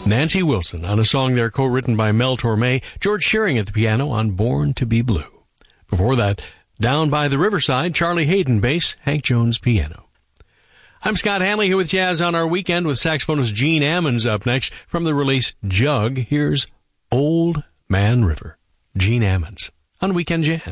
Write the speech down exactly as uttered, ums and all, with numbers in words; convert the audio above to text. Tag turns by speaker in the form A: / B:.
A: Nancy Wilson on a song there co-written by Mel Torme, George Shearing at the piano on Born to Be Blue. Before that, Down by the Riverside, Charlie Hayden bass, Hank Jones piano. I'm Scott Hanley here with Jazz on Our Weekend with saxophonist Gene Ammons up next. From the release Jug, here's Old Man River. Gene Ammons on Weekend Jazz.